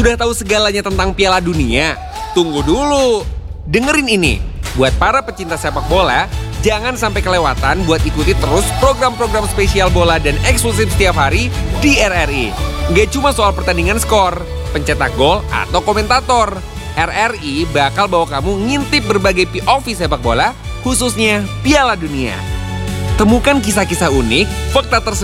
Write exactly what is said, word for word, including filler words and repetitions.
Sudah tahu segalanya tentang Piala Dunia? Tunggu dulu. Dengerin ini. Buat para pecinta sepak bola, jangan sampai kelewatan buat ikuti terus program-program spesial bola dan eksklusif setiap hari di R R I. Nggak cuma soal pertandingan skor, pencetak gol, atau komentator. R R I bakal bawa kamu ngintip berbagai P O V sepak bola, khususnya Piala Dunia. Temukan kisah-kisah unik, fakta tersebut